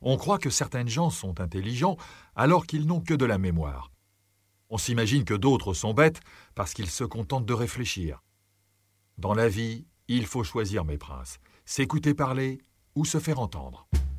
On croit que certaines gens sont intelligents alors qu'ils n'ont que de la mémoire. On s'imagine que d'autres sont bêtes parce qu'ils se contentent de réfléchir. Dans la vie, il faut choisir, mes princes, s'écouter parler ou se faire entendre.